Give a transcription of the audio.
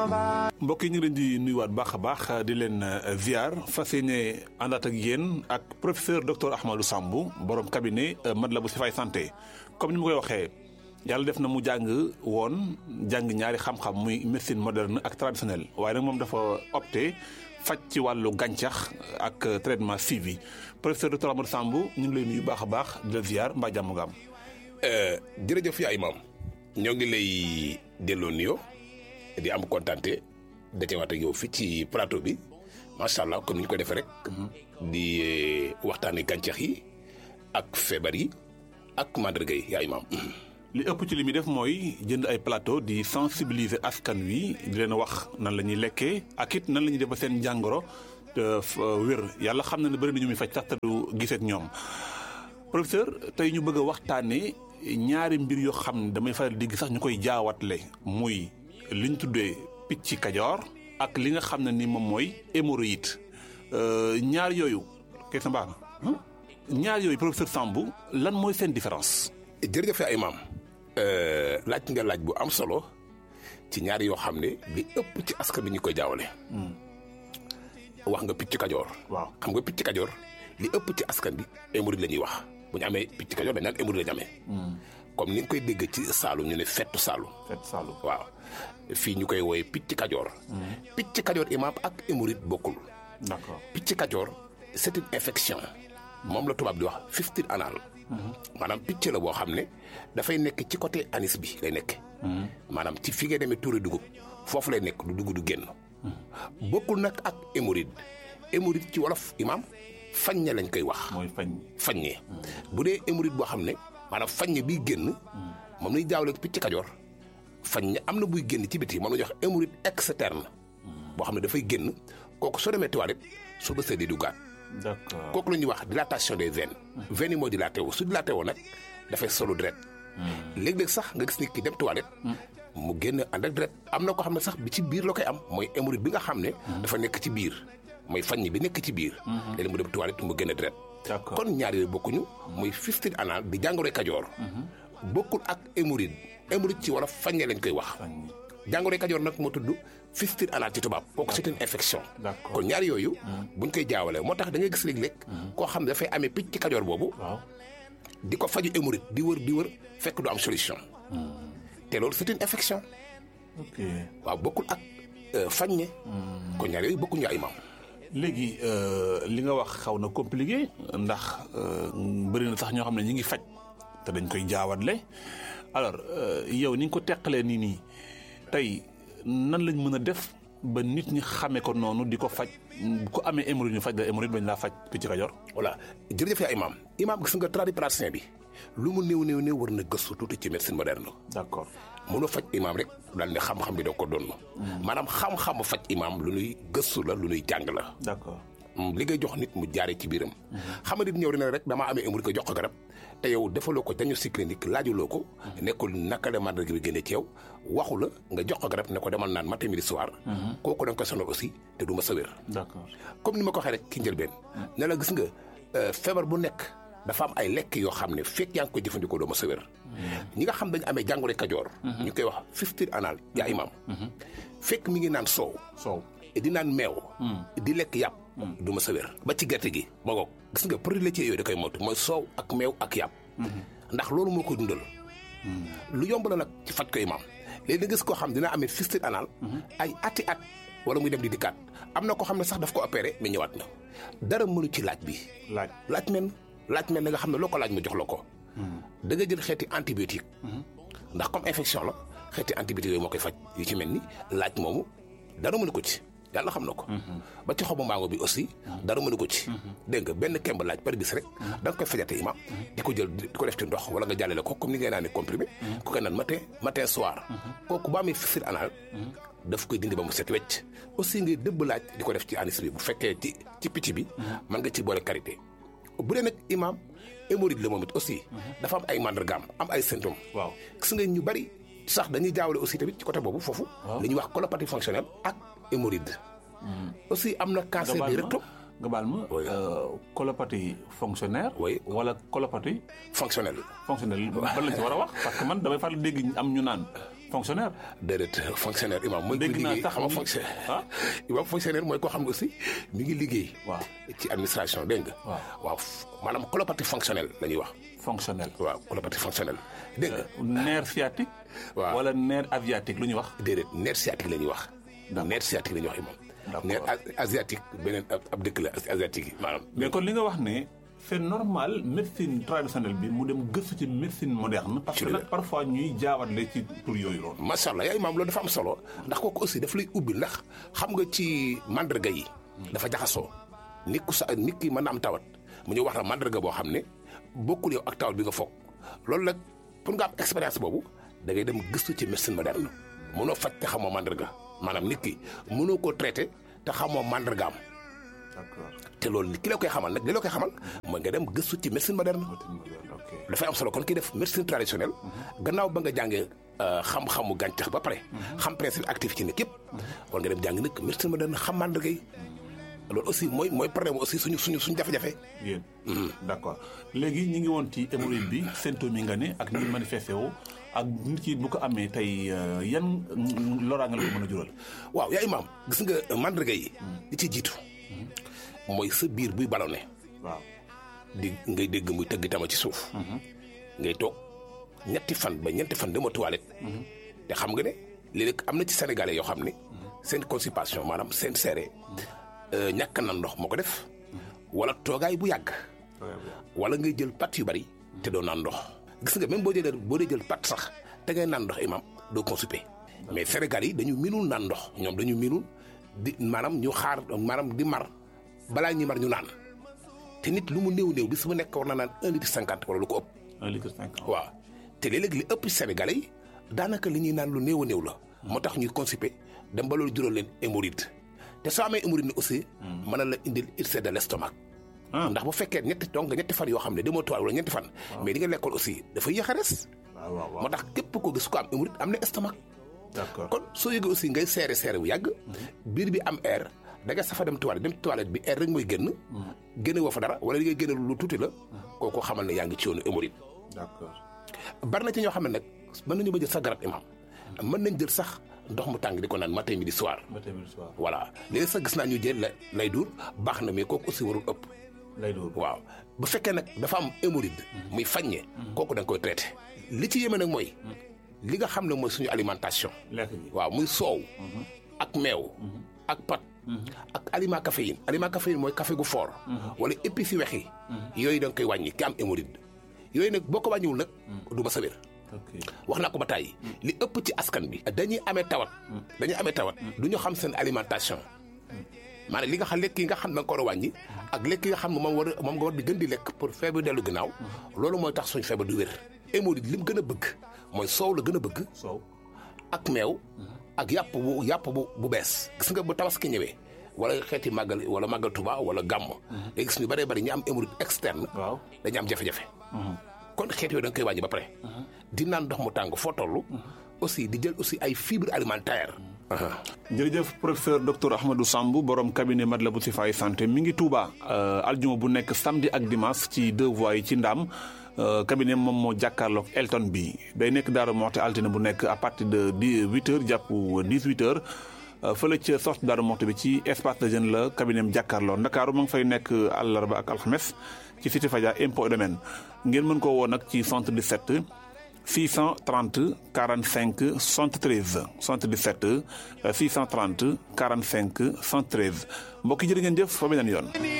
mbokk yi ñu ngi leen di nuyuwaat baax a baax di leen ziar fas yéene àndaat ak yéen ak professeur docteur Ahmadou Samb borom cabinet Matlaboul Chifaay santé comme ni ma koy waxee yàlla def na mu jàng ñaari xam-xam muy médecine moderne ak traditionnelle waaye nag moom dafa opté faj ci wàllu gàncax ak traitement suivi professeur docteur Ahmadou Samb ñu ngi lay nuyu baax a baax di la ziar mbaa jàmm nga am. jërëjëf yaa imaam ñoo ngi lay delloo nuyoo di am kontante dajewaat ak yow fii ci plateau bi macha allah comme ni ñu ko defee rek. di waxtaanee gàncax yi ak feebar yi ak màndarga yi yaa imaam. li ëpp ci li muy def mooy jënd ay plateau di sensibiliser askan wi di leen wax nan la ñuy lekkee ak it nan la ñuy def ba seen jàngoro wér yàlla xam na ne bëri na ñu muy faj sax te du gisee ak ñoom professeur tey ñu bëgg a waxtaanee ñaari mbir yoo xam ne damay faral di gis sax ñu koy jaawatle muy li ñu tuddee picc kajoor ak li nga xam ne ni moom mooy hémorroïde ñaar yooyu kay sa mbaax na ñaar yooyu professeur Samb lan mooy seen différence. jërëjëf yaa imaam laaj nga laaj bu am solo ci ñaari yoo xam ne li ëpp ci askan bi ñu koy jaawale. wax nga picc kajoor. waaw xam nga picc kajoor li ëpp ci askan bi hémorroïde la ñuy wax bu ñu amee picc kajoor dañ naan hémorroïde la ñu amee. comme ni nga koy dégg ci Saalum ñu ne fettu Saalum. fettu Saalum waaw fii ñu koy wooye picc kajoor. picc kajoor imaam ak hémorroïde bokkul. d'accord picc kajoor c'est une infection moom la tubaab di wax fistule anal. maanaam picc la boo xam ne dafay nekk ci côté anis bi lay nekk. maanaam ci fi ngay demee tuuri dugub foofu lay nekk du dugub du génn. bokkul nag ak hémorroïde hémorroïde ci wolof imaam faññe lañ koy wax. mooy faññe bu dee hémorroïde boo xam ne maanaam faññe biy génn. moom lañuy jaawale picc kajoor faññe am na buy génn ci biti moom la ñuy wax hémorroïde externe. boo xam ne dafay génn kooku soo demee toilette soo bësee di duggaat. d'accord kooku la ñuy wax dilatation des veines. veines yi moo dilaté wu su dilaté woo nag dafay solu deret. léeg-léeg sax nga gis nit ki dem toilette. mu génn ànd ak deret am na ko xam ne sax bi ci biir la koy am mooy hémorroïde bi nga xam ne. dafa nekk ci biir mooy faññi bi nekk ci biir. léeg-léeg mu dem toilette mu génn deret. d'accord kon ñaar yooyu bokkuñu. muy fistule anal di jàngoroy kajoor. bokkul ak hémorroïde hémorroïde ci wolof faññe lañ koy wax. jàngoroy kajoor nag moo tudd fistule anal ci tubaab kooku c'est une infection. d'accord kon ñaar yooyu. buñ koy jaawalee moo tax da ngay gis léeg-léeg. koo xam ne dafay amee picc kajoor boobu. waaw di ko faju hémorroïde di wër fekk du am solution. te loolu c'est une infection. ok waaw bokkul ak faññe. kon ñaar yooyu bokkuñu ay maam. léegi li nga wax xaw na compliqué ndax bëri na sax ñoo xam ne ñi ngi faj te dañ koy jaawatle alors yow ni nga ko teqalee nii tey nan lañ mën a def ba nit ñi xamee ko noonu di ko faj ku amee hémorroïde ñu faj la hémorroïde bañ laa faj picc kajoor. voilà jërëjëf yaa imaam gis nga tradipraticien bi lu mu néew war na gëstu tuuti ci médecine moderne. d'accord mënoo faj imaam rek daal ne xam-xam bi doo ko doon. maanaam xam-xamu faj imaam lu nuy gëstu la lu nuy jàng la. d'accord li ngay jox nit mu jaaree ci biiram. xam nga nit ñëw dina rek damaa amee hémorroïde ko jox ko garab te yow defaloo ko diagnostic clinique laajuloo ko. nekkul naka la màndarga bi génnee ci yow waxu la nga jox ko garab ne ko demal naan matin midi soir. kooku da nga koy sonal aussi te du ma sa wér. d'accord comme ni ma ko waxee rek ki njëlbeen. ne la gis nga feebar bu nekk dafa am ay lekk yoo xam ne fekk yaa ngi koy jëfandikoo doo ma sa wér. ñi nga xam dañu amee jàngoro kajoor. ñu koy wax fistule anal yaa imaam. fekk mi ngi naan soow. di naan meew. di lekk yàpp. du ma sa wér ba ci gerte gi ma ngoog gis nga produit laitier yooyu da koy moytu mooy soow ak meew ak yàpp. ndax loolu moo koy dundal. lu yomb la nag ci faj ko imaam léegi nga gis koo xam dina amee fistule anal. ay ati at wala muy dem di dikkaat am na koo xam ne sax daf ko opéré mais ñëwaat na dara mënu ci laaj bi. laaj men na nga xam ne loo ko laaj mu jox la ko. da nga jël xeeti antibiotique. ndax comme infection la xeeti antibiotique yooyu moo koy faj yu ci mel ni laaj moomu dara mënu ko ci. yàlla xam na ko. ba ci xobu mango bi aussi. dara mënu ko ci. dégg nga benn kemb laaj par bis rek. da nga koy fajate imaam. di ko jël di ko def ci ndox wala nga jàllale ko comme ni ngay naan comprimé. ku koy naan matin soir. kooku ba amee fistule anal. daf koy dindi ba mu set wecc. aussi ngay dëbb laaj di ko def ci anis bi bu fekkee ci picc bi. mën nga ci boole karité. bu dee nag imaam hémorroïde la moom it aussi. dafa am ay màndargaam am ay symptômes. waaw gis nga ñu bari sax dañuy jaawale aussi tamit ci côté boobu foofu. li ñuy wax colopathie fonctionnelle ak hémorroïde. aussi am na cancer du rectum. nga baal ma colopathie fonctionnaire. wala colopathie fonctionnelle. ban lañ ci war a wax parce que man damay faral dégg am ñu naan fonctionnaire. déedéet fonctionnaire imam mooy. dégg naa liggéey sax xam nga fonctionnaire. imam fonctionnaire mooy koo xam ne aussi mi ngi liggéey. waaw ci administration dégg nga. waaw maanaam colopathie fonctionnelle la ñuy wax. fonctionnel. waaw colopathie fonctionnelle dégg nga. nerf sciatique. waaw wala nerf asiatique lu ñuy wax. déedéet nerf sciatique la ñuy wax. nerf sciatique la ñuy wax imam. nerf asiatique beneen ab dëkk la asiatique yi maanaam. mais kon li nga wax ne c'est normal médecine traditionnelle bi mu dem gëstu ci médecine moderne. parce que nag parfois ñuy jaawale ci tur yooyu loolu. macha allah yaay maam loolu dafa am solo ndax kooku aussi daf lay ubbi ndax xam nga ci mandarga yi. dafa jaxasoo nit ki mën na am tawat mu ñu wax la mandarga boo xam ne bokkul yow ak tawat bi nga foog loolu nag pour nga am expérience boobu da ngay dem gëstu ci médecine moderne mënoo faj te xamoo mandarga maanaam nit ki mënoo koo traité te xamoo mandargaam. d'accord te loolu ki la koy xamal nag li la koy xamal mooy nga dem gëstu ci médecine moderne. dafay am solo kon ki def médecine traditionnelle gannaaw ba nga jàngee xam-xamu gàncax ba pare. xam principe actif ci nit yëpp. war nga dem jàng nag médecine moderne xam mandarga yi loolu aussi mooy problème aussi suñu jafe-jafe. yéen d'accord léegi ñu ngi woon ci hémorroïde bi symptômes yi nga ne ak ni manifesté woo ak nit ki bu ko amee tey yan loraange la ko mën a jural. waaw yaa imaam gis nga mandarga yi. li ci jiitu. mooy sa biir buy ballonné. waaw ngay dégg muy tëgg tama ci suuf. ngay toog ñetti fan ba ñeenti fan dama toilette. te xam nga ne léeg-léeg am na ci sénégalais yoo xam ne. seen constipation maanaam seen seere. ñàkk na ndox moo ko def. wala toogaay bu yàgg. wala ngay jël pat yu bari. te doo naan ndox. gis nga même boo dee jël pat sax te ngay naan ndox imam doo constipé. mais sénégalais yi dañu minul naan ndox ñoom dañu minul di maanaam ñu xaar maanaam di mar. balaa ñuy mar ñu naan te nit lu mu néew bis mu nekk war na naan 1,50 litre wala lu ko ëpp. 1,50 litre. waaw te léeg-léeg li ëpp Sénégalais yi daanaka li ñuy naan lu néew la. moo tax ñuy constipé dem ba loolu jural leen hémorroïde te soo amee hémorroïde ni aussi. mën na la indil ulcère de l'estomac. ndax bu fekkee ñetti fan yoo xam ne demoo toile wala ñetti fan. mais di nga lekkoon aussi dafa yéex a res. moo tax képp koo gis ko am hémorroïde am na estomac. d'accord kon soo yëgee aussi ngay seere bu yàgg. biir bi am air. da nga safa dem toilette bi air rek mooy génn woo fa dara wala li ngay génn lu tuuti la kooku xamal ne yaa ngi ci yoonu hémorroïde. d'accord bari na ci ñoo xam ne nag mën nañu ba jël sax garab imam mën nañ jël sax ndox mu tàng di ko naan matin midi soir. voilà léegi sax gis naa ñu jël lay duur baax na mais kooku aussi warul ëpp. lay duur waaw bu fekkee nag dafa am hémorroïde muy faññe kooku da nga koy traité. li ci yéeme nag mooy li nga xam ne mooy suñu alimentation. waaw muy soow. ak meew. ak pat. ak aliment caféine mooy café gu fort. wala épices yu weex yi. yooyu da nga koy wàññi ki am hémorroïde. yooyu nag boo ko wàññiwul nag. du ma sa wér. wax naa ko ba tàyyi li ëpp ci askan bi. dañuy amee tawat. du ñu xam seen alimentation. maanaam li nga xam lekk yi nga xam ne da nga ko war a wàññi. ak lekk yi nga xam ne moom nga war di gën di lekk pour feebar dellu ginnaaw. loolu mooy tax suñu feebar du wér. hémorroïde li mu gën a bëgg mooy soow la gën a bëgg. soow ak meew. ak yàpp bu bees gis nga bu tabaski ñëwee wala xeeti màggal wala màggal Tuba wala gàmm. day gis ñu bëree bëri ñi am hémorroïde externe. waaw dañu am jafe-jafe. kon xeet yooyu da nga koy wàññi ba pare. di naan ndox mu tàng foo toll. aussi di jël aussi ay fibres alimentaires. jërëjëf professeur docteur Ahmadou Samb borom cabinet Matlaboul Chifaay santé mi ngi Touba aljuma bu nekk samedi ak dimanche ci 2 voies yi ci Ndaam. cabinet moom moo jàkkaarloog Elton bi day nekk Darou Mouhty altine bu nekk à partir de 8h jàpp 18h fële ca sortie Darou Mouhty bi ci espace de jeune la cabinet am jàkkaarloo Ndakaaru ma ngi fay nekk àllarba ak alxames ci cité Fadia impôt domaine ngeen mën koo woo nag ci 77 630 45 73 77 630 45 73 mbokk yi jërë ngeen jëf fa beneen yoon.